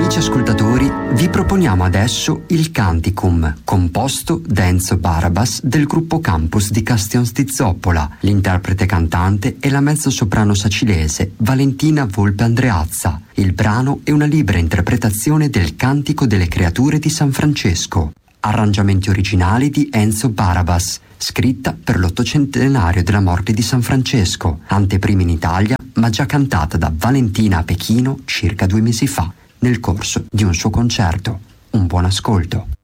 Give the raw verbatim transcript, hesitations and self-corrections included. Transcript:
Amici ascoltatori, vi proponiamo adesso il Canticum, composto da Enzo Barabas del gruppo Campus di Castion di Zoppola. L'interprete cantante è la mezzosoprano sacilese Valentina Volpe Andreazza. Il brano è una libera interpretazione del Cantico delle creature di San Francesco. Arrangiamenti originali di Enzo Barabas, scritta per l'ottocentenario della morte di San Francesco, anteprima in Italia, ma già cantata da Valentina a Pechino circa due mesi fa, nel corso di un suo concerto. Un buon ascolto.